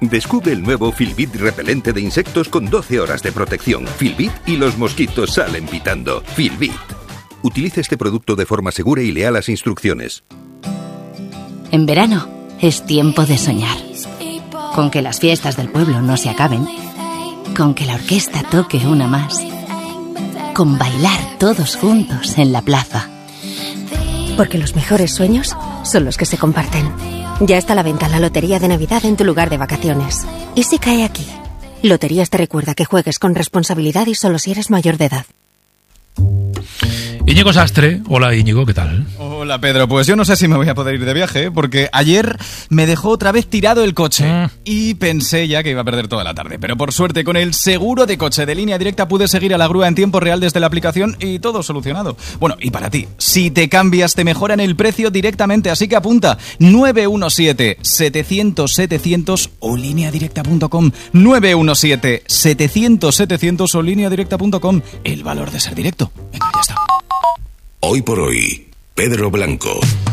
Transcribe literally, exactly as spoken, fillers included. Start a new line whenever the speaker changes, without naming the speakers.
Descubre el nuevo Filbit repelente de insectos con doce horas de protección. Filbit y los mosquitos salen pitando. Filbit. Utilice este producto de forma segura y lea las instrucciones.
En verano es tiempo de soñar. Con que las fiestas del pueblo no se acaben. Con que la orquesta toque una más. Con bailar todos juntos en la plaza.
Porque los mejores sueños son los que se comparten. Ya está a la venta la Lotería de Navidad en tu lugar de vacaciones. ¿Y si cae aquí? Loterías te recuerda que juegues con responsabilidad y solo si eres mayor de edad.
Íñigo Sastre. Hola, Íñigo, ¿qué tal?
Hola, Pedro. Pues yo no sé si me voy a poder ir de viaje, ¿eh? Porque ayer me dejó otra vez tirado el coche mm. y pensé ya que iba a perder toda la tarde. Pero por suerte, con el seguro de coche de Línea Directa pude seguir a la grúa en tiempo real desde la aplicación y todo solucionado. Bueno, y para ti, si te cambias te mejoran el precio directamente, así que apunta nueve uno siete, setecientos, setecientos o línea directa punto com. nueve uno siete, setecientos, setecientos o línea directa punto com. El valor de ser directo. Venga, ya está.
Hoy por hoy, Pedro Blanco.